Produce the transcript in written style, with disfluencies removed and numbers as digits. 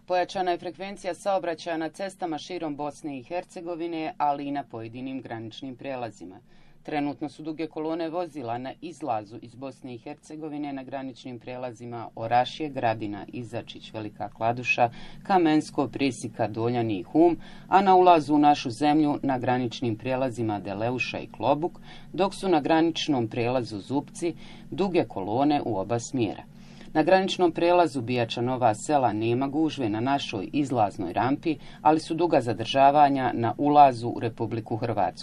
Pojačana je frekvencija saobraćaja na cestama širom Bosne i Hercegovine, ali i na pojedinim graničnim prijelazima. Trenutno su duge kolone vozila na izlazu iz Bosne i Hercegovine na graničnim prijelazima Orašje, Gradina, Izačić, Velika Kladuša, Kamensko, Prisika, Doljani i Hum, a na ulazu u našu zemlju na graničnim prijelazima Deleuša i Klobuk, dok su na graničnom prijelazu Zupci duge kolone u oba smjera. Na graničnom prijelazu Bijača Nova Sela nema gužve na našoj izlaznoj rampi, ali su duga zadržavanja na ulazu u Republiku Hrvatsku.